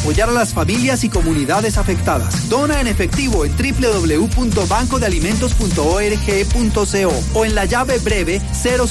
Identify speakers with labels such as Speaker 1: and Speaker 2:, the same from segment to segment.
Speaker 1: apoyar a las familias y comunidades afectadas. Dona en efectivo en www.bancodealimentos.org.co o en la llave breve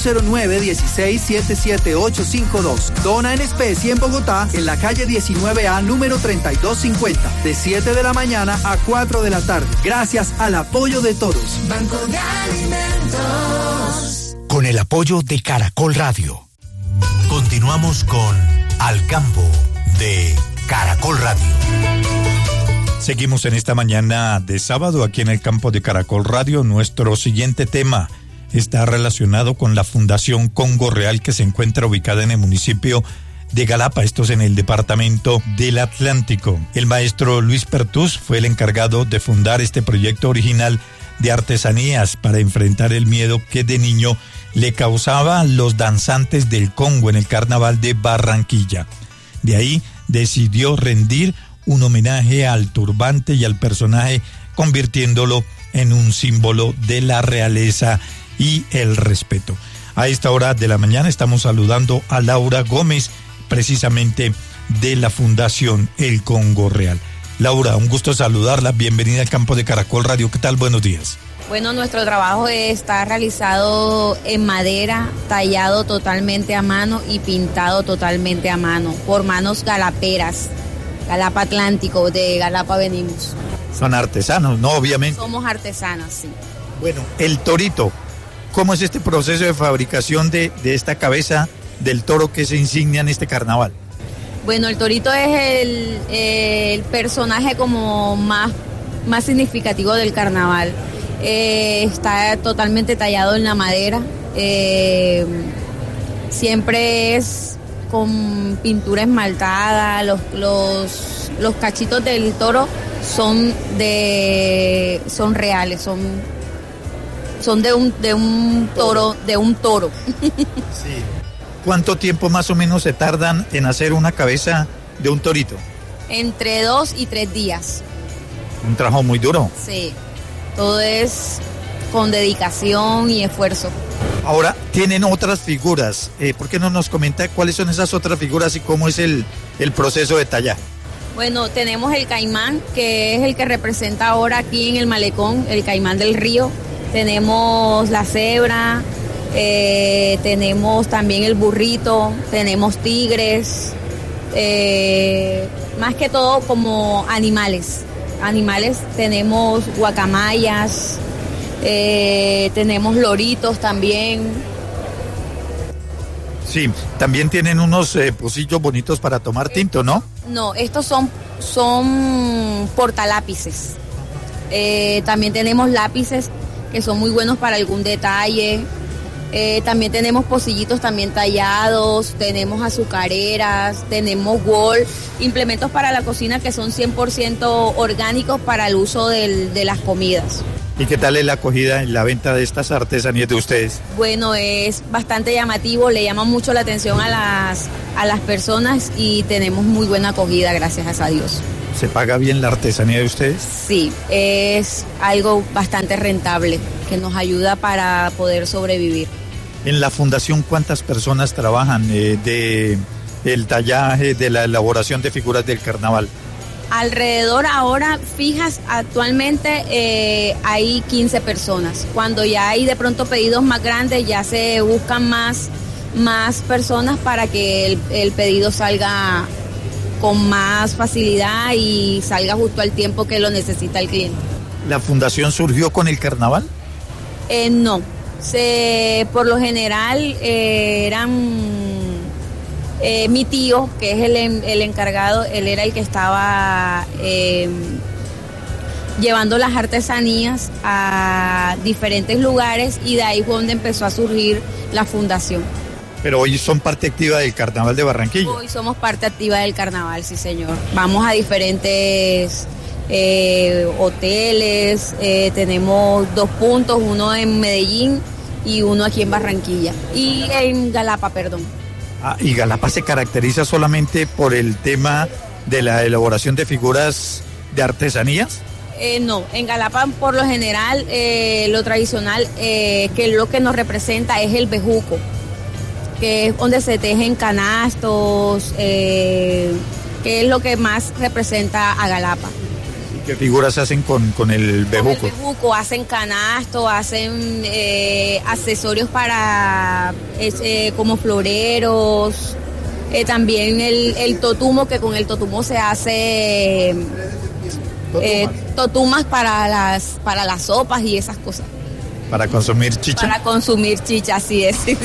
Speaker 1: 009-16-77852. Dona en especie en Bogotá, en la calle 19A, número 3250, de 7 de la mañana a 4 de la tarde. Gracias al apoyo de todos.
Speaker 2: Banco de Alimentos.
Speaker 3: Con el apoyo de Caracol Radio.
Speaker 4: Continuamos con Al Campo de Caracol Radio.
Speaker 5: Seguimos en esta mañana de sábado aquí en el campo de Caracol Radio. Nuestro siguiente tema está relacionado con la Fundación Congo Real, que se encuentra ubicada en el municipio de Galapa, esto es en el departamento del Atlántico. El maestro Luis Pertús fue el encargado de fundar este proyecto original de artesanías para enfrentar el miedo que de niño le causaba a los danzantes del Congo en el carnaval de Barranquilla. De ahí decidió rendir un homenaje al turbante y al personaje, convirtiéndolo en un símbolo de la realeza y el respeto. A esta hora de la mañana estamos saludando a Laura Gómez, precisamente de la Fundación El Congo Real. Laura, un gusto saludarla, bienvenida al campo de Caracol Radio. ¿Qué tal? Buenos días.
Speaker 6: Bueno, nuestro trabajo está realizado en madera, tallado totalmente a mano y pintado totalmente a mano, por manos galaperas. Galapa Atlántico, de Galapa venimos.
Speaker 5: Son artesanos, ¿no? Obviamente.
Speaker 6: Somos artesanas, sí.
Speaker 5: Bueno, el torito, ¿cómo es este proceso de fabricación de esta cabeza del toro que se insignia en este carnaval?
Speaker 6: Bueno, el torito es el personaje como más significativo del carnaval. Está totalmente tallado en la madera. Siempre es con pintura esmaltada. Los cachitos del toro son reales, son de un toro.
Speaker 5: Sí. ¿Cuánto tiempo más o menos se tardan en hacer una cabeza de un torito?
Speaker 6: Entre 2 y 3 días.
Speaker 5: Un trabajo muy duro.
Speaker 6: Sí, todo es con dedicación y esfuerzo.
Speaker 5: Ahora, tienen otras figuras. ¿Por qué no nos comenta cuáles son esas otras figuras y cómo es el proceso de tallar?
Speaker 6: Bueno, tenemos el caimán, que es el que representa ahora aquí en el malecón, el caimán del río. Tenemos la cebra, tenemos también el burrito, tenemos tigres, más que todo como animales. Tenemos guacamayas, tenemos loritos también.
Speaker 5: Sí, también tienen unos pocillos bonitos para tomar tinto, ¿no?
Speaker 6: No, estos son portalápices. También tenemos lápices que son muy buenos para algún detalle. También tenemos pocillitos también tallados, tenemos azucareras, tenemos wol, implementos para la cocina que son 100% orgánicos para el uso de las comidas.
Speaker 5: ¿Y qué tal es la acogida en la venta de estas artesanías de ustedes?
Speaker 6: Bueno, es bastante llamativo, le llama mucho la atención a las personas y tenemos muy buena acogida, gracias a Dios.
Speaker 5: ¿Se paga bien la artesanía de ustedes?
Speaker 6: Sí, es algo bastante rentable que nos ayuda para poder sobrevivir.
Speaker 5: En la fundación, ¿cuántas personas trabajan del tallaje, de la elaboración de figuras del carnaval?
Speaker 6: Alrededor ahora fijas actualmente hay 15 personas. Cuando ya hay de pronto pedidos más grandes ya se buscan más personas para que el pedido salga con más facilidad y salga justo al tiempo que lo necesita el cliente.
Speaker 5: ¿La fundación surgió con el carnaval?
Speaker 6: No, por lo general eran mi tío, que es el encargado, él era el que estaba llevando las artesanías a diferentes lugares y de ahí fue donde empezó a surgir la fundación.
Speaker 5: Pero hoy son parte activa del Carnaval de Barranquilla.
Speaker 6: Hoy somos parte activa del Carnaval, sí señor. Vamos a diferentes hoteles, tenemos 2 puntos, uno en Medellín y uno aquí en Barranquilla. Y en Galapa, perdón.
Speaker 5: ¿Y Galapa se caracteriza solamente por el tema de la elaboración de figuras de artesanías?
Speaker 6: No, en Galapa por lo general lo tradicional que lo que nos representa es el bejuco, que es donde se tejen canastos, que es lo que más representa a Galapa.
Speaker 5: ¿Qué figuras hacen con el bejuco?
Speaker 6: Con el bejuco hacen canasto, hacen accesorios para como floreros, también el totumo, que con el totumo se hace totumas para las sopas y esas cosas.
Speaker 5: ¿Para consumir chicha?
Speaker 6: Para consumir chicha, así es. Sí.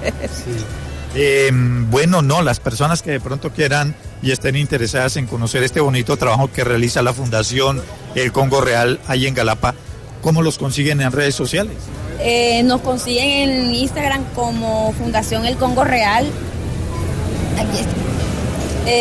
Speaker 5: Bueno, no, las personas que de pronto quieran y estén interesadas en conocer este bonito trabajo que realiza la Fundación El Congo Real ahí en Galapa, ¿cómo los consiguen en redes sociales?
Speaker 6: Nos consiguen en Instagram como Fundación El Congo Real. Aquí está.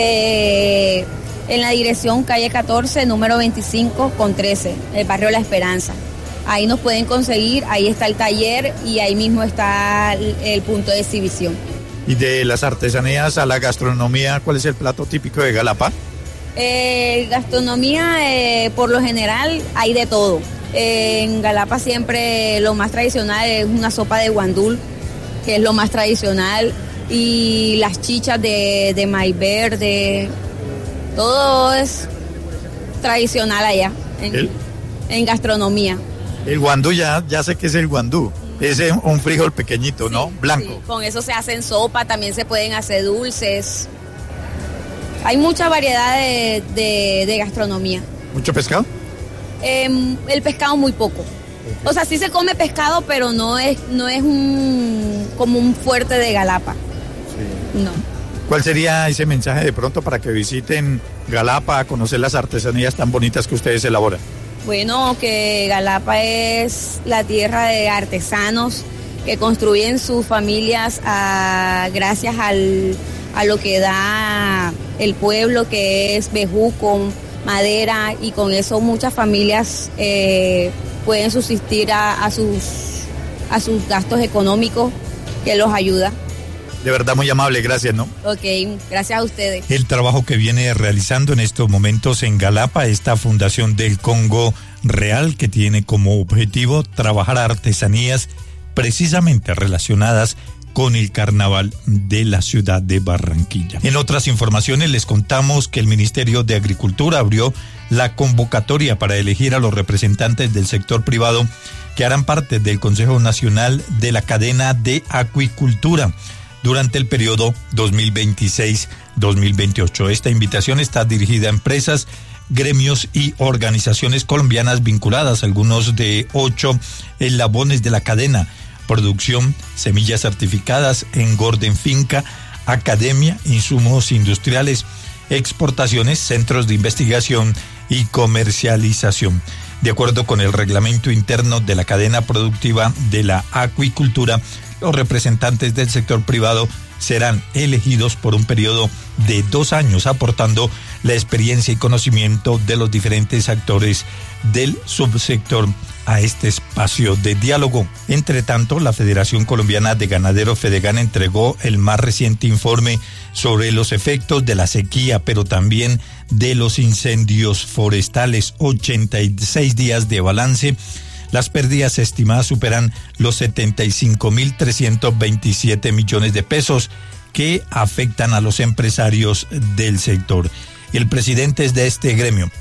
Speaker 6: En la dirección calle 14, número 25 con 13, el barrio La Esperanza. Ahí nos pueden conseguir, ahí está el taller y ahí mismo está el punto de exhibición.
Speaker 5: Y de las artesanías a la gastronomía, ¿cuál es el plato típico de Galapa?
Speaker 6: Gastronomía, por lo general, hay de todo. En Galapa siempre lo más tradicional es una sopa de guandul, que es lo más tradicional, y las chichas de maíz verde. Todo es tradicional allá, en gastronomía.
Speaker 5: El guandú, ya sé que es el guandú. Es un frijol pequeñito, ¿no? Blanco.
Speaker 6: Sí, con eso se hacen sopa, también se pueden hacer dulces. Hay mucha variedad de gastronomía.
Speaker 5: ¿Mucho pescado?
Speaker 6: El pescado muy poco. O sea, sí se come pescado, pero no es como un fuerte de Galapa. Sí. No.
Speaker 5: ¿Cuál sería ese mensaje de pronto para que visiten Galapa a conocer las artesanías tan bonitas que ustedes elaboran?
Speaker 6: Bueno, que Galapa es la tierra de artesanos que construyen sus familias gracias a lo que da el pueblo, que es bejuco, madera, y con eso muchas familias pueden subsistir a sus gastos económicos, que los ayuda.
Speaker 5: De verdad muy amable, gracias, ¿no?
Speaker 6: Ok, gracias a ustedes.
Speaker 5: El trabajo que viene realizando en estos momentos en Galapa esta Fundación del Congo Real, que tiene como objetivo trabajar artesanías precisamente relacionadas con el carnaval de la ciudad de Barranquilla. En otras informaciones les contamos que el Ministerio de Agricultura abrió la convocatoria para elegir a los representantes del sector privado que harán parte del Consejo Nacional de la Cadena de Acuicultura durante el periodo 2026-2028. Esta invitación está dirigida a empresas, gremios y organizaciones colombianas vinculadas a algunos de 8 eslabones de la cadena: producción, semillas certificadas, engorde en finca, academia, insumos industriales, exportaciones, centros de investigación y comercialización. De acuerdo con el reglamento interno de la cadena productiva de la acuicultura, los representantes del sector privado serán elegidos por un periodo de 2 años, aportando la experiencia y conocimiento de los diferentes actores del subsector a este espacio de diálogo. Entre tanto, la Federación Colombiana de Ganaderos, Fedegan, entregó el más reciente informe sobre los efectos de la sequía, pero también de los incendios forestales. 86 días de balance. Las pérdidas estimadas superan los 75.327 millones de pesos que afectan a los empresarios del sector. El presidente de este gremio,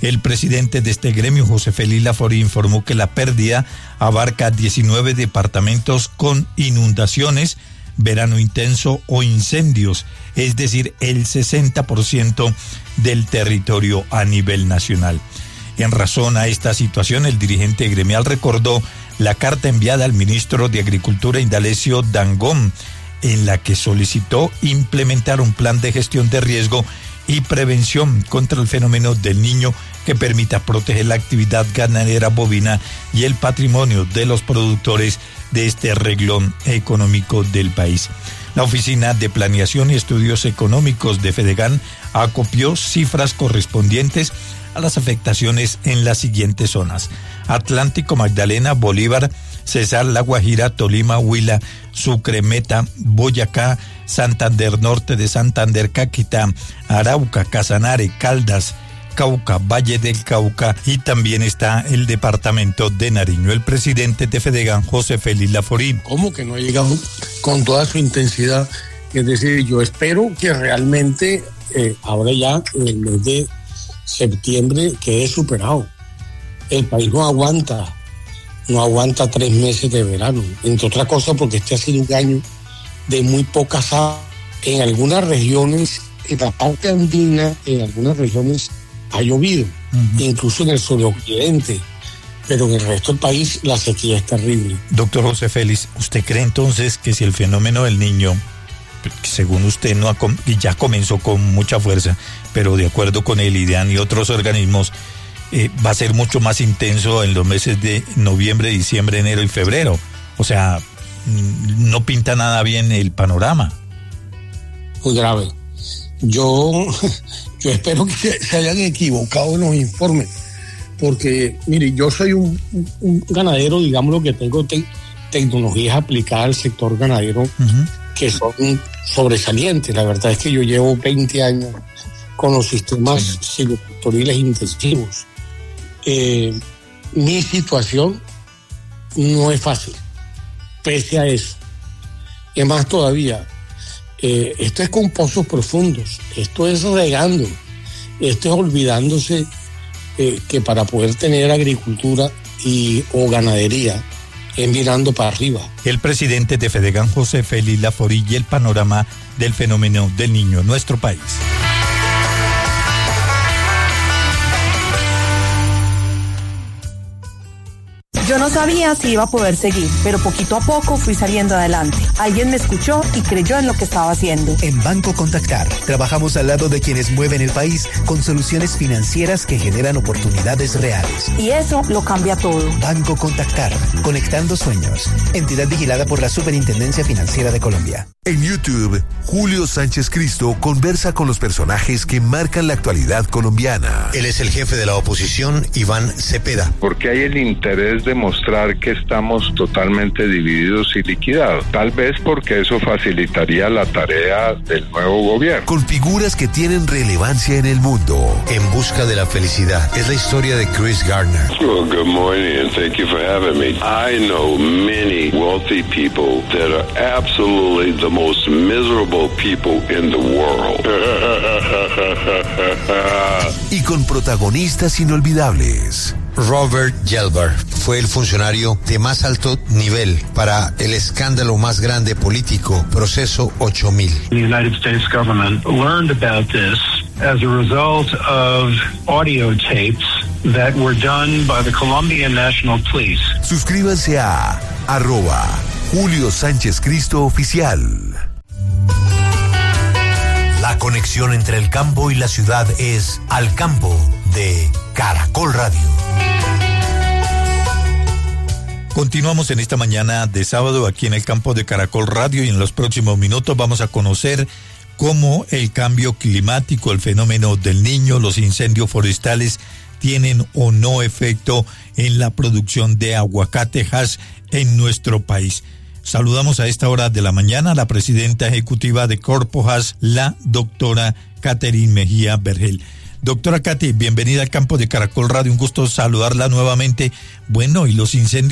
Speaker 5: José Félix Laforí, informó que la pérdida abarca 19 departamentos con inundaciones, verano intenso o incendios, es decir, el 60% del territorio a nivel nacional. En razón a esta situación, el dirigente gremial recordó la carta enviada al ministro de Agricultura, Indalecio Dangond, en la que solicitó implementar un plan de gestión de riesgo y prevención contra el fenómeno del Niño que permita proteger la actividad ganadera bovina y el patrimonio de los productores de este renglón económico del país. La Oficina de Planeación y Estudios Económicos de Fedegan acopió cifras correspondientes a las afectaciones en las siguientes zonas: Atlántico, Magdalena, Bolívar, Cesar, La Guajira, Tolima, Huila, Sucre, Meta, Boyacá, Santander Norte de Santander, Caquetá, Arauca, Casanare, Caldas, Cauca, Valle del Cauca, y también está el departamento de Nariño. El presidente de Fedegan, José Félix Laforí.
Speaker 2: ¿Cómo que no ha llegado con toda su intensidad Es decir, yo espero que realmente ahora ya en el mes de septiembre quede superado. El país no aguanta 3 meses de verano, entre otras cosas porque este ha sido un año de muy pocas aguas. En algunas regiones, en la parte andina, en algunas regiones ha llovido, incluso en el suroccidente, pero en el resto del país la sequía es terrible.
Speaker 5: Doctor José Félix, ¿usted cree entonces que si el fenómeno del Niño, según usted, ya comenzó con mucha fuerza, pero de acuerdo con el IDEAN y otros organismos, va a ser mucho más intenso en los meses de noviembre, diciembre, enero y febrero? O sea, no pinta nada bien el panorama.
Speaker 2: Muy grave. Yo espero que se hayan equivocado en los informes, porque, mire, yo soy un ganadero, digámoslo, que tengo tecnologías aplicadas al sector ganadero que son sobresalientes. La verdad es que yo llevo 20 años con los sistemas silvopastoriles intensivos. Mi situación no es fácil, pese a eso. Y más todavía, esto es con pozos profundos, esto es regando, esto es olvidándose que para poder tener agricultura o ganadería es mirando para arriba.
Speaker 5: El presidente de Fedegan, José Félix Laforí, y el panorama del fenómeno del Niño en nuestro país.
Speaker 7: Yo no sabía si iba a poder seguir, pero poquito a poco fui saliendo adelante. Alguien me escuchó y creyó en lo que estaba haciendo.
Speaker 3: En Banco Contactar, trabajamos al lado de quienes mueven el país con soluciones financieras que generan oportunidades reales.
Speaker 7: Y eso lo cambia todo.
Speaker 3: Banco Contactar, conectando sueños. Entidad vigilada por la Superintendencia Financiera de Colombia.
Speaker 8: En YouTube, Julio Sánchez Cristo conversa con los personajes que marcan la actualidad colombiana.
Speaker 4: Él es el jefe de la oposición, Iván Cepeda.
Speaker 9: Porque hay el interés de mostrar que estamos totalmente divididos y liquidados. Tal vez porque eso facilitaría la tarea del nuevo gobierno.
Speaker 8: Con figuras que tienen relevancia en el mundo.
Speaker 4: En busca de la felicidad. Es la historia de Chris Gardner.
Speaker 10: Well, good morning and thank you for having me. I know many wealthy people that are absolutely the most miserable people in the world.
Speaker 8: Y con protagonistas inolvidables.
Speaker 4: Robert Gelbar fue el funcionario de más alto nivel para el escándalo más grande político, Proceso 8000.
Speaker 11: The United States government learned about this as a result of audio tapes that were done by the Colombian National Police.
Speaker 8: Suscríbanse a @Julio Sánchez Cristo Oficial.
Speaker 4: La conexión entre el campo y la ciudad es Al Campo de Caracol Radio.
Speaker 5: Continuamos en esta mañana de sábado aquí en el campo de Caracol Radio, y en los próximos minutos vamos a conocer cómo el cambio climático, el fenómeno del Niño, los incendios forestales tienen o no efecto en la producción de aguacate hass en nuestro país. Saludamos a esta hora de la mañana a la presidenta ejecutiva de Corpo Hass, la doctora Catherine Mejía Vergel. Doctora Katy, bienvenida al campo de Caracol Radio, un gusto saludarla nuevamente. Bueno, y los incendios